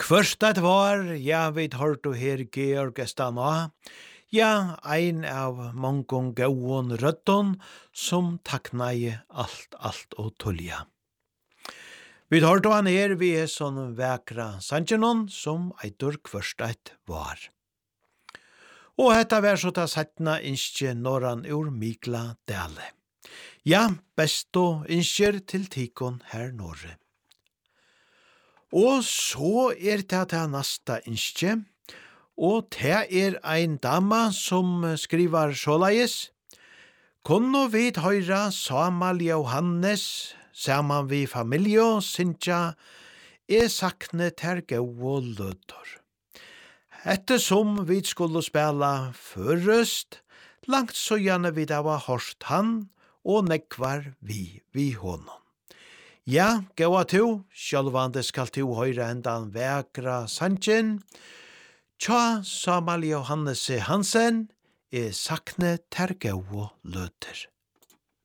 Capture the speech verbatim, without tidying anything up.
Kvørst et var, ja, vi tar du her Georg Estana, ja, ein av mongon gauon røddon, som taknai alt, alt og tullja. Vi tar du han her, vi er sånn vekra sanjenon, som eitur kvørst et var. Og hetta vær så ta setna innskje norran ur Mikla Dale. Ja, besto innskjer til tikon her norre. Og så er det til nasta innskje, og det er ein dama som skriver såleis. Kunne vi høyra Samal Johannes, saman vi familie, Sintja, er sakne ter gau og lødder. Ettersom vi skulle spela først, langt så gjerne vi da var hørt han, og nekvar vi vi honom. Ja, gaua tu, sjálvande skal tu høyre endan vekra sanjen. Tja, Samal Johannes Hansen, er sakne ter gau lødder.